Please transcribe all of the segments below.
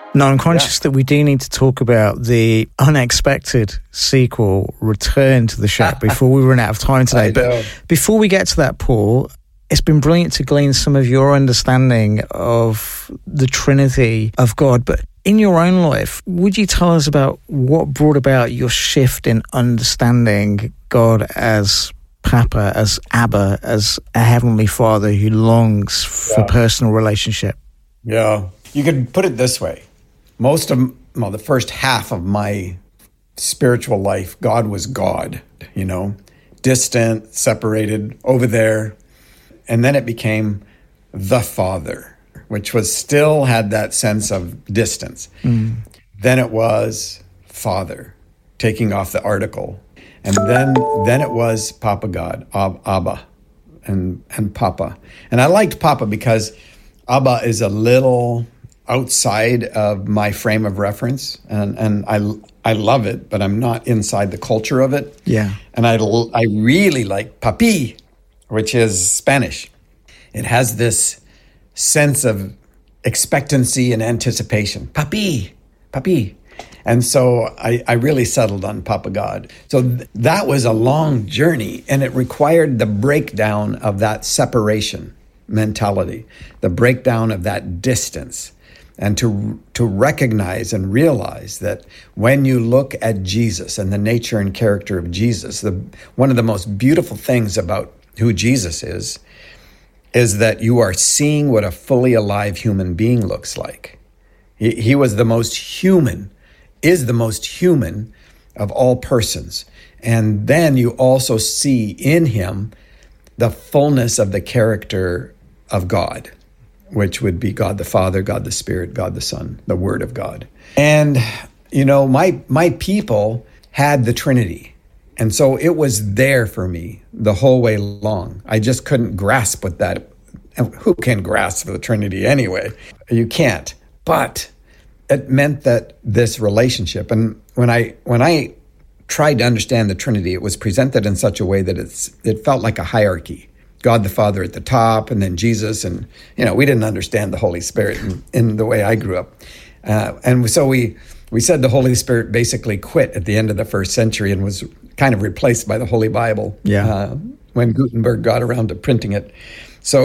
No, I'm conscious that we do need to talk about the unexpected sequel, Return to the Shack, before we run out of time today. But before we get to that, Paul, it's been brilliant to glean some of your understanding of the Trinity of God. But in your own life, would you tell us about what brought about your shift in understanding God as Papa, as Abba, as a Heavenly Father who longs for personal relationship? Yeah. You could put it this way. The first half of my spiritual life, God was God, distant, separated, over there. And then it became the Father, which still had that sense of distance. Then it was Father, taking off the article. And then it was Papa God, Abba, and Papa. And I liked Papa because Abba is a little outside of my frame of reference, and I love it, but I'm not inside the culture of it. Yeah. And I really like Papi, which is Spanish. It has this sense of expectancy and anticipation. Papi. And so I really settled on Papa God. So that was a long journey, and it required the breakdown of that separation mentality, the breakdown of that distance, and to recognize and realize that when you look at Jesus and the nature and character of Jesus, one of the most beautiful things about who Jesus is that you are seeing what a fully alive human being looks like. He was the most human, is the most human of all persons. And then you also see in him the fullness of the character of God, which would be God the Father, God the Spirit, God the Son, the Word of God. And, my people had the Trinity. And so it was there for me the whole way long. I just couldn't grasp what that, who can grasp the Trinity anyway? You can't. But it meant that this relationship, and when I tried to understand the Trinity, it was presented in such a way that it felt like a hierarchy. God the Father at the top, and then Jesus, and we didn't understand the Holy Spirit in the way I grew up, and so we said the Holy Spirit basically quit at the end of the first century and was kind of replaced by the Holy Bible. When Gutenberg got around to printing it, so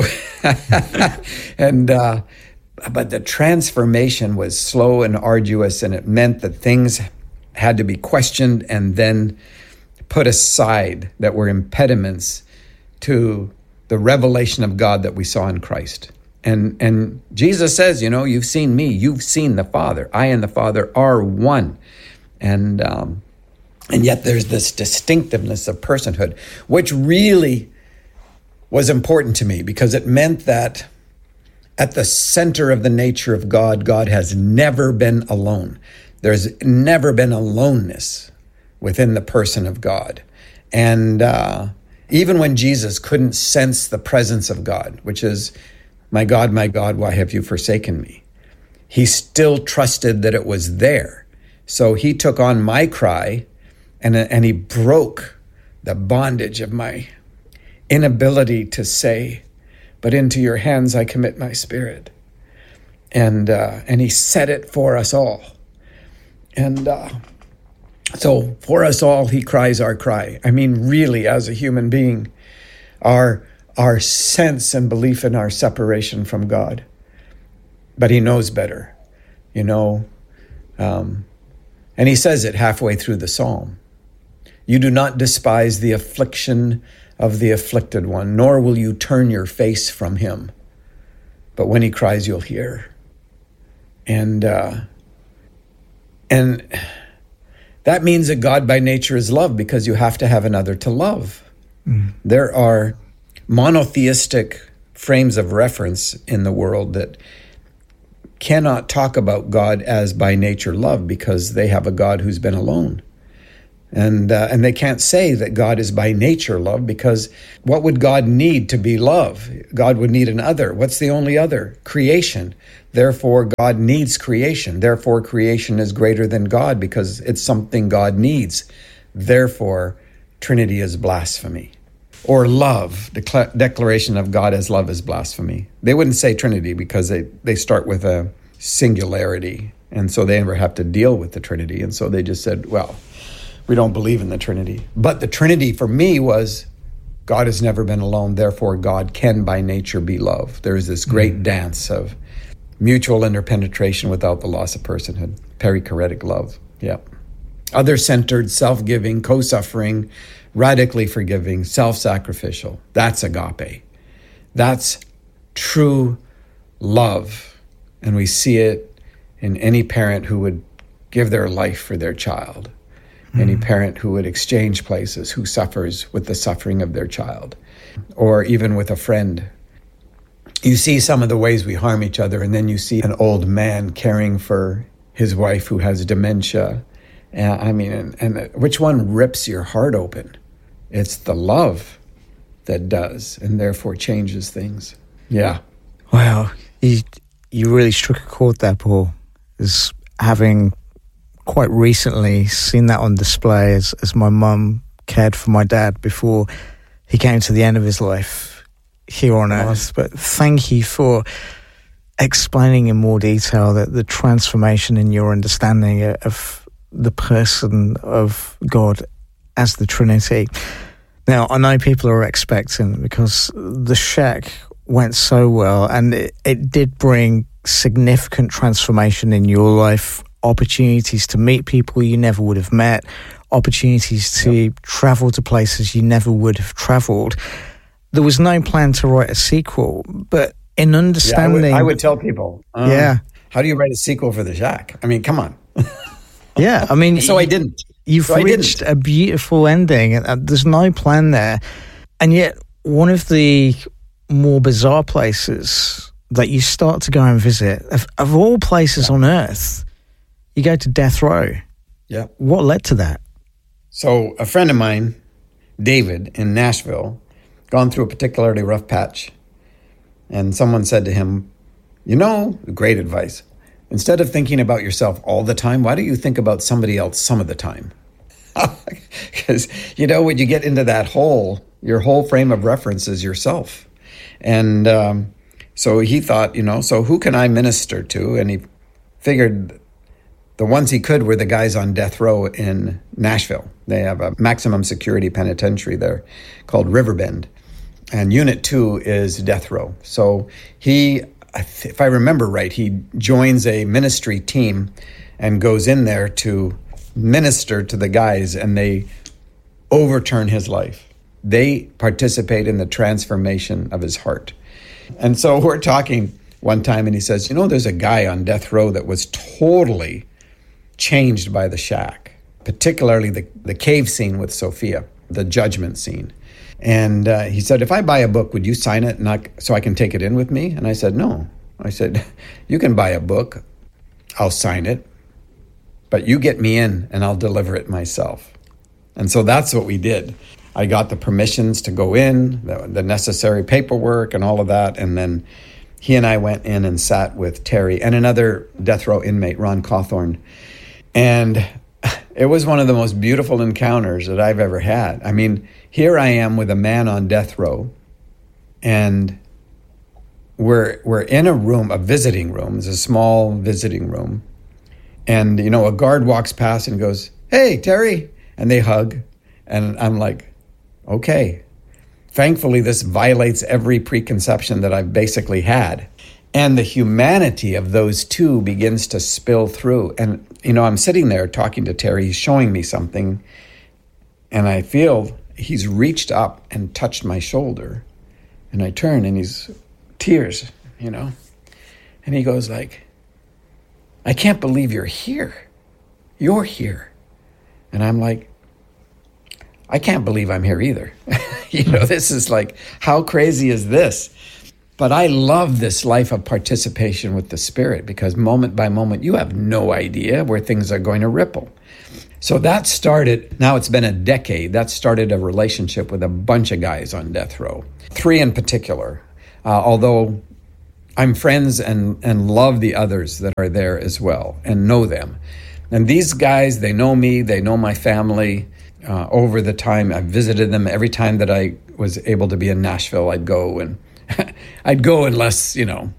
but the transformation was slow and arduous, and it meant that things had to be questioned and then put aside that were impediments to the revelation of God that we saw in Christ. And Jesus says, you've seen me, you've seen the Father. I and the Father are one. And yet there's this distinctiveness of personhood, which really was important to me because it meant that at the center of the nature of God, God has never been alone. There's never been aloneness within the person of God. And even when Jesus couldn't sense the presence of God, which is, my God, why have you forsaken me? He still trusted that it was there. So he took on my cry and he broke the bondage of my inability to say, but into your hands I commit my spirit. And he said it for us all. And so for us all, he cries our cry. I mean, really, as a human being, our sense and belief in our separation from God. But he knows better, and he says it halfway through the psalm. You do not despise the affliction of the afflicted one, nor will you turn your face from him. But when he cries, you'll hear. And that means that God by nature is love, because you have to have another to love. There are monotheistic frames of reference in the world that cannot talk about God as by nature love, because they have a God who's been alone. And they can't say that God is by nature love, because what would God need to be love? God would need an other. What's the only other? Creation. Therefore, God needs creation. Therefore, creation is greater than God because it's something God needs. Therefore, Trinity is blasphemy. Or love, the declaration of God as love is blasphemy. They wouldn't say Trinity because they start with a singularity. And so they never have to deal with the Trinity. And so they just said, well, we don't believe in the Trinity. But the Trinity for me was God has never been alone, therefore God can by nature be love. There's this great dance of mutual interpenetration without the loss of personhood, perichoretic love. Yeah. Other-centered, self-giving, co-suffering, radically forgiving, self-sacrificial. That's agape. That's true love. And we see it in any parent who would give their life for their child. Any parent who would exchange places, who suffers with the suffering of their child. Or even with a friend. You see some of the ways we harm each other, and then you see an old man caring for his wife who has dementia. And which one rips your heart open? It's the love that does, and therefore changes things. Yeah. Wow. You really struck a chord there, Paul. As having quite recently seen that on display as my mum cared for my dad before he came to the end of his life here on earth. But thank you for explaining in more detail that the transformation in your understanding of the person of God as the Trinity. Now, I know people are expectant because the shack went so well, and it did bring significant transformation in your life, opportunities to meet people you never would have met, opportunities to travel to places you never would have traveled. There was no plan to write a sequel, but in understanding... I would tell people, how do you write a sequel for The Shack? I mean, come on. Yeah, I mean... So I didn't. You've reached a beautiful ending, and there's no plan there. And yet, one of the more bizarre places that you start to go and visit, of all places on earth, you go to death row. Yeah. What led to that? So a friend of mine, David, in Nashville, gone through a particularly rough patch. And someone said to him, great advice. Instead of thinking about yourself all the time, why don't you think about somebody else some of the time? Because, when you get into that hole, your whole frame of reference is yourself. And so he thought, so who can I minister to? And he figured the ones he could were the guys on death row in Nashville. They have a maximum security penitentiary there called Riverbend. And Unit 2 is death row. So he, if I remember right, he joins a ministry team and goes in there to minister to the guys, and they overturn his life. They participate in the transformation of his heart. And so we're talking one time, and he says, there's a guy on death row that was totally changed by the shack, particularly the cave scene with Sophia, the judgment scene. And he said, if I buy a book, would you sign it so I can take it in with me? And I said, no. I said, you can buy a book, I'll sign it, but you get me in and I'll deliver it myself. And so that's what we did. I got the permissions to go in, the necessary paperwork and all of that. And then he and I went in and sat with Terry and another death row inmate, Ron Cawthorn. And it was one of the most beautiful encounters that I've ever had. I mean, here I am with a man on death row, and we're in a room, a visiting room. It's a small visiting room. And, a guard walks past and goes, hey, Terry. And they hug. And I'm like, okay. Thankfully, this violates every preconception that I've basically had. And the humanity of those two begins to spill through. And, I'm sitting there talking to Terry. He's showing me something. And I feel he's reached up and touched my shoulder. And I turn and he's tears, And he goes like, I can't believe you're here. You're here. And I'm like, I can't believe I'm here either. This is like, how crazy is this? But I love this life of participation with the Spirit, because moment by moment, you have no idea where things are going to ripple. So that started, now it's been a decade, that started a relationship with a bunch of guys on death row. 3 in particular, although I'm friends and love the others that are there as well and know them. And these guys, they know me, they know my family. Over the time, I visited them. Every time that I was able to be in Nashville, I'd go, and I'd go unless,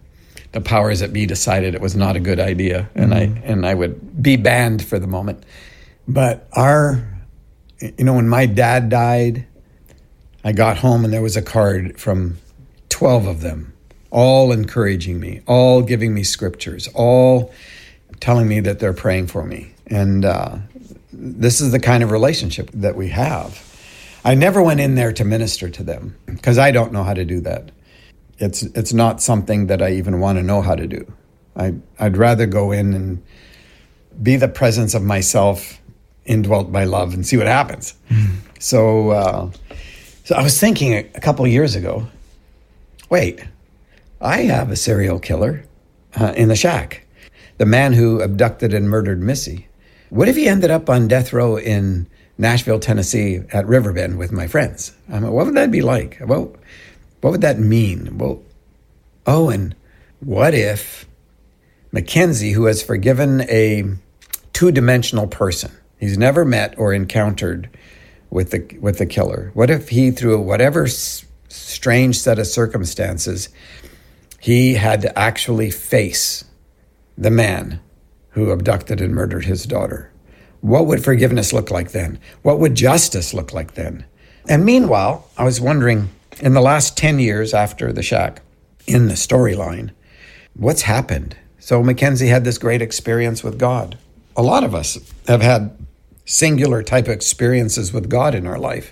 the powers that be decided it was not a good idea, and I would be banned for the moment. But when my dad died, I got home and there was a card from 12 of them, all encouraging me, all giving me scriptures, all telling me that they're praying for me. And this is the kind of relationship that we have. I never went in there to minister to them because I don't know how to do that. It's not something that I even want to know how to do. I'd rather go in and be the presence of myself indwelt by love and see what happens. So I was thinking a couple of years ago, wait, I have a serial killer in the shack. The man who abducted and murdered Missy. What if he ended up on death row in Nashville, Tennessee at Riverbend with my friends? I mean, what would that be like? Well, what would that mean? Well, and what if Mackenzie, who has forgiven a two-dimensional person, he's never met or encountered with the killer, what if he, through whatever strange set of circumstances, he had to actually face the man who abducted and murdered his daughter? What would forgiveness look like then? What would justice look like then? And meanwhile, I was wondering, in the last 10 years after the shack, in the storyline, what's happened? So Mackenzie had this great experience with God. A lot of us have had singular type of experiences with God in our life.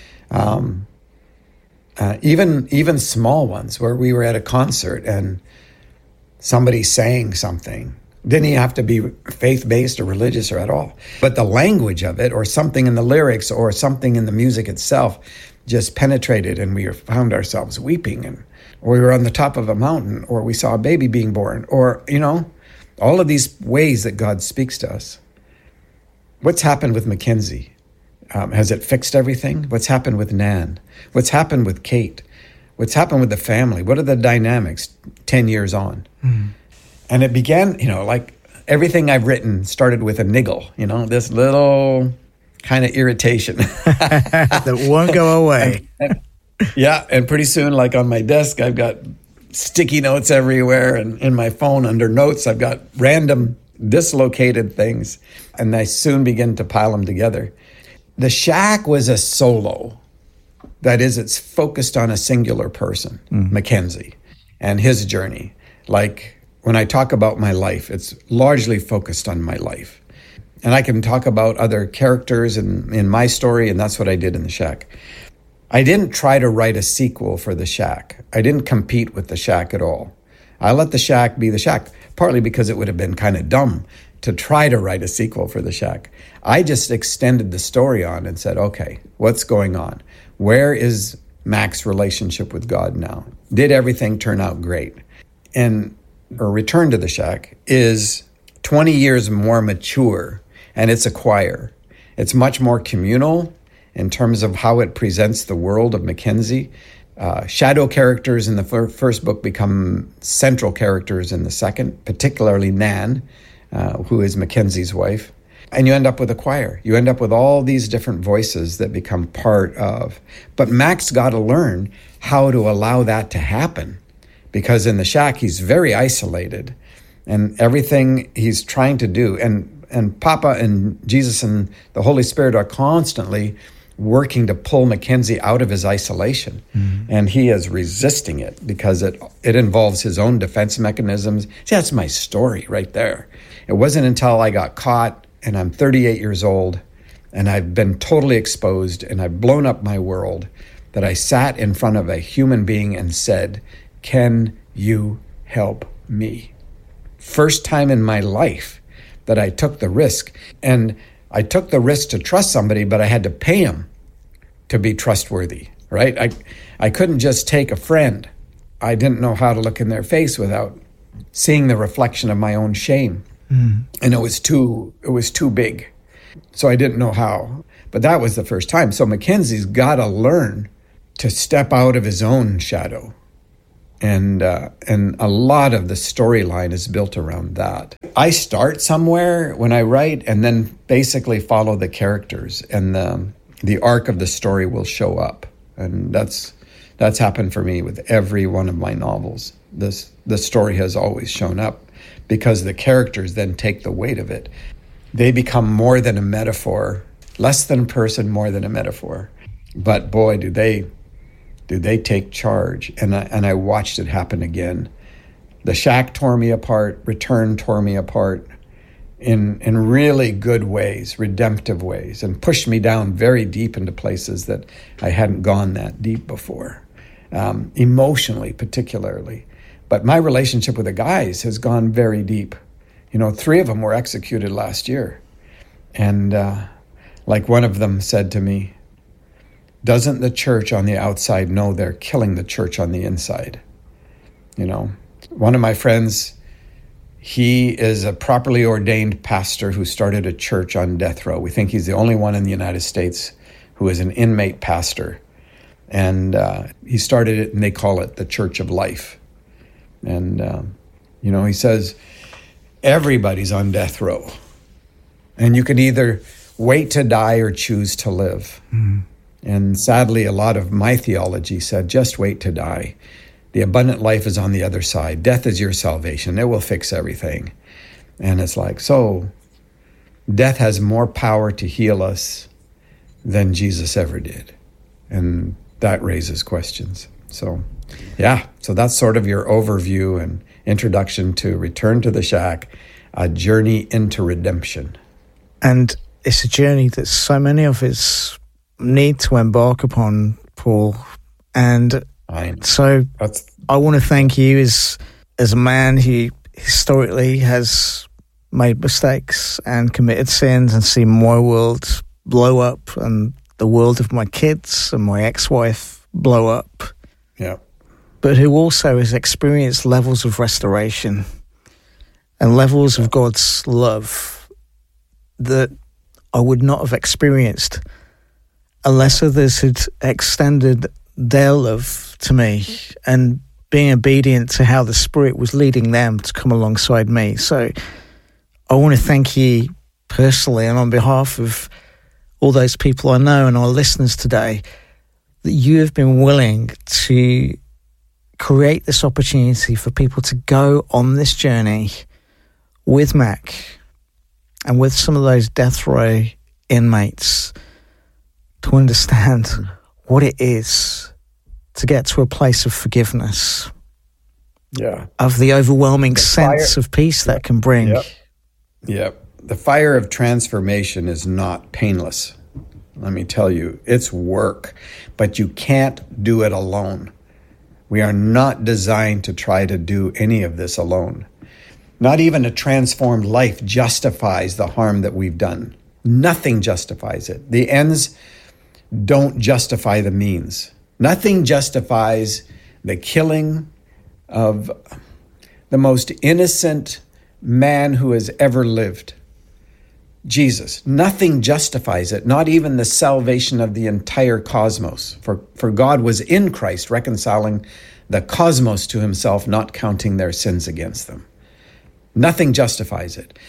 Even small ones where we were at a concert and somebody sang something. Didn't even have to be faith-based or religious or at all. But the language of it, or something in the lyrics, or something in the music itself just penetrated, and we found ourselves weeping, or we were on the top of a mountain, or we saw a baby being born, or, all of these ways that God speaks to us. What's happened with Mackenzie? Has it fixed everything? What's happened with Nan? What's happened with Kate? What's happened with the family? What are the dynamics 10 years on? And it began, like everything I've written started with a niggle, this little kind of irritation. That won't go away. And pretty soon, like on my desk, I've got sticky notes everywhere. And in my phone under notes, I've got random dislocated things. And I soon begin to pile them together. The shack was a solo. That is, it's focused on a singular person, Mackenzie, and his journey. Like, when I talk about my life, it's largely focused on my life. And I can talk about other characters in my story, and that's what I did in The Shack. I didn't try to write a sequel for The Shack. I didn't compete with The Shack at all. I let The Shack be The Shack, partly because it would have been kind of dumb to try to write a sequel for The Shack. I just extended the story on and said, okay, what's going on? Where is Mac's relationship with God now? Did everything turn out great? And Return to the Shack is 20 years more mature, and it's a choir. It's much more communal in terms of how it presents the world of Mackenzie. Shadow characters in the first book become central characters in the second, particularly Nan, who is Mackenzie's wife. And you end up with a choir. You end up with all these different voices that become part of. But Mac's got to learn how to allow that to happen. Because in the shack, he's very isolated, and everything he's trying to do, and Papa and Jesus and the Holy Spirit are constantly working to pull Mackenzie out of his isolation. And he is resisting it because it involves his own defense mechanisms. See, that's my story right there. It wasn't until I got caught, and I'm 38 years old, and I've been totally exposed, and I've blown up my world, that I sat in front of a human being and said, can you help me? First time in my life that I took the risk. And I took the risk to trust somebody, but I had to pay him to be trustworthy, right? I couldn't just take a friend. I didn't know how to look in their face without seeing the reflection of my own shame. And it was too big. So I didn't know how. But that was the first time. So Mackenzie's got to learn to step out of his own shadow. And a lot of the storyline is built around that. I start somewhere when I write, and then basically follow the characters, and the arc of the story will show up. And that's happened for me with every one of my novels. This the story has always shown up, because the characters then take the weight of it. They become more than a metaphor, less than a person, more than a metaphor. But boy, do they take charge. And I watched it happen again. The shack tore me apart, Return tore me apart in really good ways, redemptive ways, and pushed me down very deep into places that I hadn't gone that deep before, emotionally particularly. But my relationship with the guys has gone very deep. 3 of them were executed last year. And like one of them said to me, doesn't the church on the outside know they're killing the church on the inside? One of my friends, he is a properly ordained pastor who started a church on death row. We think he's the only one in the United States who is an inmate pastor. And he started it, and they call it the Church of Life. And, he says, everybody's on death row. And you can either wait to die or choose to live. Mm. And sadly, a lot of my theology said, just wait to die. The abundant life is on the other side. Death is your salvation. It will fix everything. And it's like, so death has more power to heal us than Jesus ever did. And that raises questions. So that's sort of your overview and introduction to Return to the Shack, a journey into redemption. And it's a journey that so many of us need to embark upon, Paul. And so I want to thank you as a man who historically has made mistakes and committed sins and seen my world blow up and the world of my kids and my ex-wife blow up. Yeah. But who also has experienced levels of restoration and levels of God's love that I would not have experienced unless others had extended their love to me and being obedient to how the Spirit was leading them to come alongside me. So I want to thank you personally and on behalf of all those people I know and our listeners today, that you have been willing to create this opportunity for people to go on this journey with Mac and with some of those death row inmates to understand what it is to get to a place of forgiveness. Yeah. Of the overwhelming sense of peace that can bring. Yep. The fire of transformation is not painless. Let me tell you, it's work, but you can't do it alone. We are not designed to try to do any of this alone. Not even a transformed life justifies the harm that we've done. Nothing justifies it. The ends don't justify the means. Nothing justifies the killing of the most innocent man who has ever lived, Jesus. Nothing justifies it, not even the salvation of the entire cosmos. For God was in Christ reconciling the cosmos to himself, not counting their sins against them. Nothing justifies it.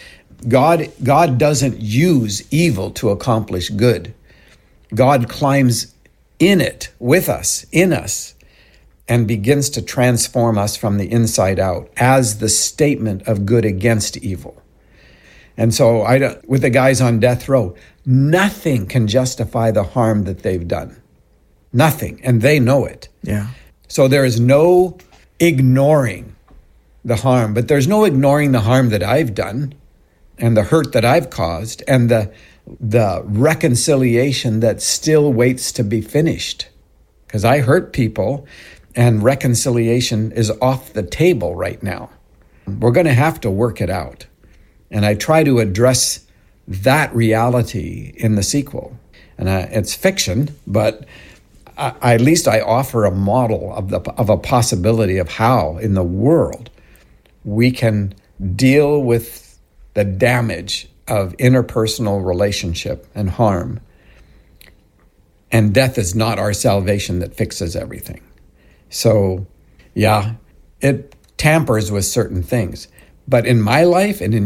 God doesn't use evil to accomplish good. God climbs in it, with us, in us, and begins to transform us from the inside out as the statement of good against evil. And so with the guys on death row, nothing can justify the harm that they've done. Nothing. And they know it. Yeah. So there is no ignoring the harm, but there's no ignoring the harm that I've done and the hurt that I've caused and the reconciliation that still waits to be finished. Because I hurt people and reconciliation is off the table right now. We're going to have to work it out. And I try to address that reality in the sequel. And it's fiction, but at least I offer a model of a possibility of how in the world we can deal with the damage of interpersonal relationship and harm. And death is not our salvation that fixes everything. So, yeah, it tampers with certain things. But in my life and in